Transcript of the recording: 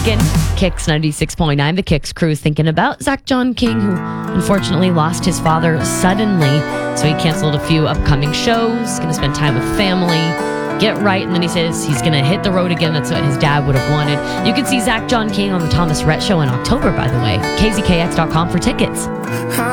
weekend. Kicks 96.9. The Kicks crew is thinking about Zach John King, who unfortunately lost his father suddenly. So he canceled a few upcoming shows, going to spend time with family, get right, and then he says he's going to hit the road again. That's what his dad would have wanted. You can see Zach John King on the Thomas Rhett Show in October, by the way. KZKX.com for tickets.